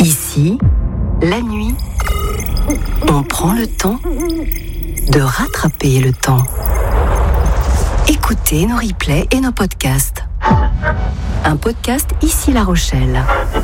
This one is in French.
Ici, la nuit, on prend le temps de rattraper le temps. Écoutez nos replays et nos podcasts. Un podcast Ici La Rochelle.